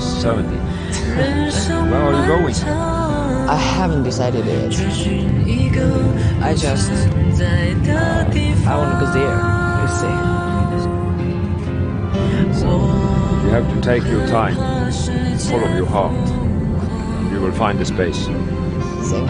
70. Where are you going? I haven't decided yet. I just... I want to go there, you see. You have to take your time, follow your heart, and you will find the space. Thank